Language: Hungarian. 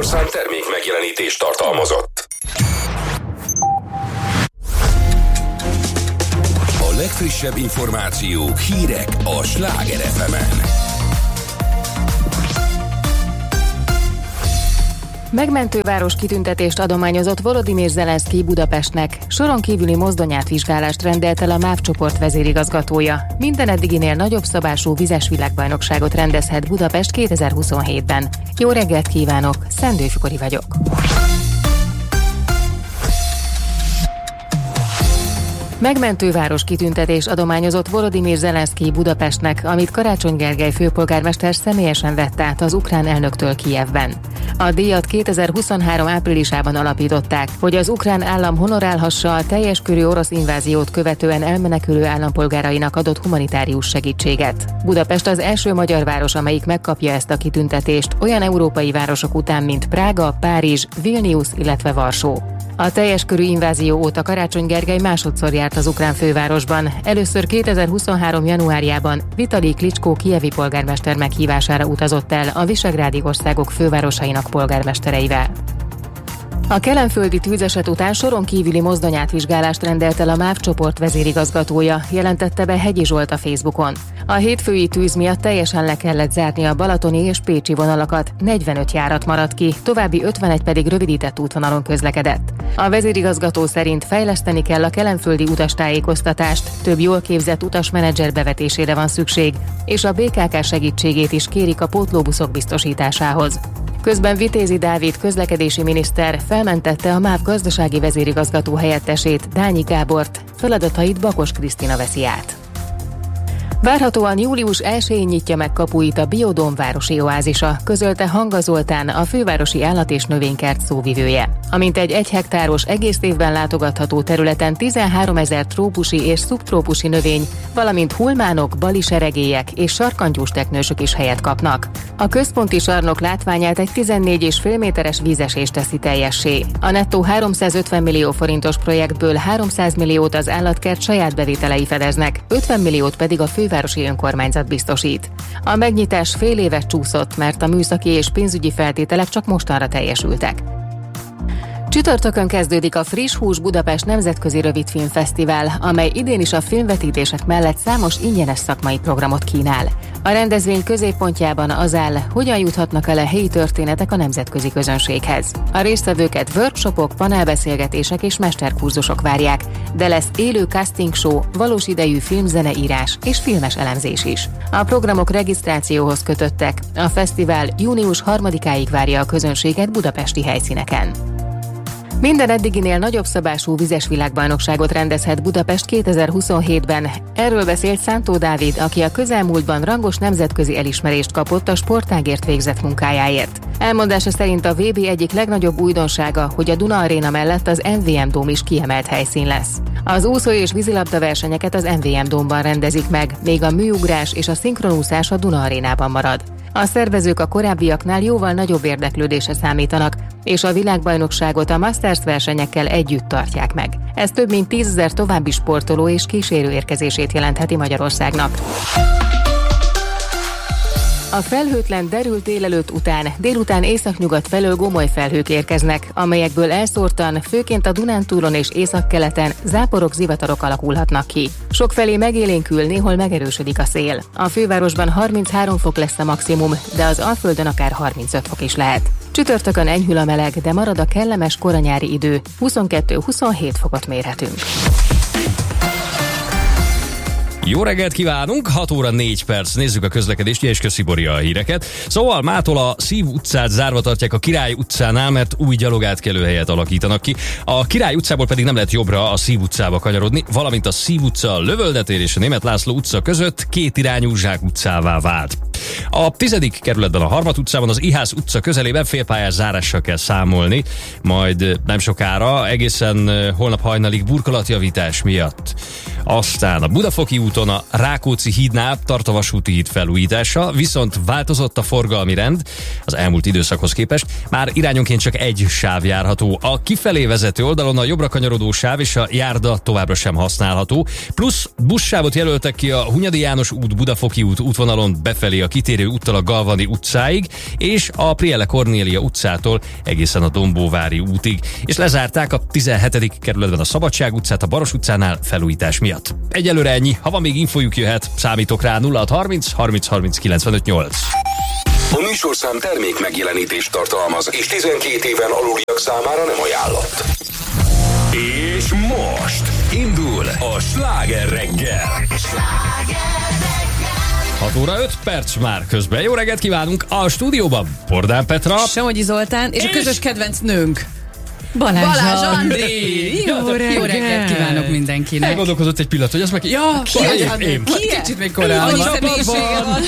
műsorszám termék megjelenítést tartalmazott. A legfrissebb információk, hírek a Sláger FM-en. Megmentőváros kitüntetést adományozott Volodymyr Zelenszkij Budapestnek. Soron kívüli mozdonyátvizsgálást rendelt el a MÁV csoport vezérigazgatója. Minden eddiginél nagyobb szabású vizes világbajnokságot rendezhet Budapest 2027-ben. Jó reggelt kívánok, Szendő Fikori vagyok. Megmentőváros kitüntetés adományozott Volodymyr Zelenszkij Budapestnek, amit Karácsony Gergely főpolgármester személyesen vett át az ukrán elnöktől Kijevben. A díjat 2023 áprilisában alapították, hogy az ukrán állam honorálhassa a teljes körű orosz inváziót követően elmenekülő állampolgárainak adott humanitárius segítséget. Budapest az első magyar város, amelyik megkapja ezt a kitüntetést, olyan európai városok után, mint Prága, Párizs, Vilnius, illetve Varsó. A teljes körű invázió óta Karácsony Gergely másodszor járt az ukrán fővárosban. Először 2023. januárjában Vitalij Klitschko kijevi polgármester meghívására utazott el a visegrádi országok fővárosainak polgármestereivel. A kelenföldi tűzeset után soron kívüli mozdonyátvizsgálást rendelt el a MÁV csoport vezérigazgatója, jelentette be Hegyi Zsolt a Facebookon. A hétfői tűz miatt teljesen le kellett zárni a balatoni és pécsi vonalakat, 45 járat maradt ki, további 51 pedig rövidített útvonalon közlekedett. A vezérigazgató szerint fejleszteni kell a kelenföldi utastájékoztatást, több jól képzett utasmenedzser bevetésére van szükség, és a BKK segítségét is kérik a pótlóbuszok biztosításához. Közben Vitézi Dávid közlekedési miniszter felmentette a MÁV gazdasági vezérigazgató helyettesét, Dányi Gábort, feladatait Bakos Krisztina veszi át. Várhatóan július 1-én nyitja meg kapuit a Biodóm városi oázisa, közölte Hanga Zoltán, a fővárosi állat- és növénykert szóvivője. Amint egy 1 hektáros egész évben látogatható területen 13 000 trópusi és szubtrópusi növény, valamint hulmánok, baliseregélyek és sarkantyús teknősök is helyet kapnak. A központi sarnok látványát egy 14,5 méteres vízesés teszi teljessé. A nettó 350 millió forintos projektből 300 milliót az állatkert saját bevételei fedeznek, 50 milliót pedig a fővárosi önkormányzat biztosít. A megnyitás fél évet csúszott, mert a műszaki és pénzügyi feltételek csak mostanra teljesültek. Csütörtökön kezdődik a Friss Hús Budapest Nemzetközi Rövidfilmfesztivál, amely idén is a filmvetítések mellett számos ingyenes szakmai programot kínál. A rendezvény középpontjában az áll, hogyan juthatnak el a helyi történetek a nemzetközi közönséghez. A résztvevőket workshopok, panelbeszélgetések és mesterkurzusok várják, de lesz élő casting show, valós idejű filmzeneírás és filmes elemzés is. A programok regisztrációhoz kötöttek. A fesztivál június 3-áig várja a közönséget budapesti helyszíneken. Minden eddiginél nagyobb szabású vizes világbajnokságot rendezhet Budapest 2027-ben. Erről beszélt Szántó Dávid, aki a közelmúltban rangos nemzetközi elismerést kapott a sportágért végzett munkájáért. Elmondása szerint a VB egyik legnagyobb újdonsága, hogy a Duna Aréna mellett az MVM Dóm is kiemelt helyszín lesz. Az úszó- és vízilabda versenyeket az MVM Dómban rendezik meg, még a műugrás és a szinkronúszás a Duna Arénában marad. A szervezők a korábbiaknál jóval nagyobb érdeklődésre számítanak, és a világbajnokságot a Masters versenyekkel együtt tartják meg. Ez több mint 10 000 további sportoló és kísérő érkezését jelentheti Magyarországnak. A felhőtlen derült délelőtt után, délután északnyugat felől gomoly felhők érkeznek, amelyekből elszórtan, főként a Dunántúlon és északkeleten záporok, zivatarok alakulhatnak ki. Sokfelé megélénkül, néhol megerősödik a szél. A fővárosban 33 fok lesz a maximum, de az Alföldön akár 35 fok is lehet. Csütörtökön enyhül a meleg, de marad a kellemes koranyári idő, 22-27 fokot mérhetünk. Jó reggelt kívánunk, 6 óra 4 perc, nézzük a közlekedést, és köszi Bori a híreket. Szóval mától a Szív utcát zárva tartják a Király utcánál, mert új gyalogátkelőhelyet alakítanak ki. A Király utcából pedig nem lehet jobbra a Szív utcába kanyarodni, valamint a Szív utca, Lövöldetér és a Németh László utca között kétirányú Zsák utcává vált. A 10. kerületben a Harmat utcában az Ihász utca közelében félpályás zárással kell számolni, majd nem sokára egészen holnap hajnalig burkolatjavítás miatt. Aztán a Budafoki úton a Rákóczi hídnál tart a vasúti híd felújítása, viszont változott a forgalmi rend az elmúlt időszakhoz képest. Már irányonként csak egy sáv járható. A kifelé vezető oldalon a jobbra kanyarodó sáv és a járda továbbra sem használható. Plusz buszsávot jelöltek ki a Hunyadi János út, Budafoki út útvonalon befelé a kitérő úttal a Galvani utcáig, és a Priele Kornélia utcától egészen a Dombóvári útig. És lezárták a 17. kerületben a Szabadság utcát a Baros utcánál felújítás miatt. Egyelőre ennyi, ha van még infójuk jöhet, számítok rá 0630 30 30 95 8. A műsorszám termék megjelenítést tartalmaz, és 12 éven aluliak számára nem ajánlott. És most indul a Sláger reggel. 6 óra 5 perc már közben. Jó reggelt kívánunk a stúdióban. Bordán Petra. Somogyi Zoltán és a közös kedvenc nőnk. Balázs André! Jó reggelt kívánok mindenkinek. Elgondolkozott egy pillanat, hogy ez meg... Ki? Kicsit még korábban. Annyi személyisége van.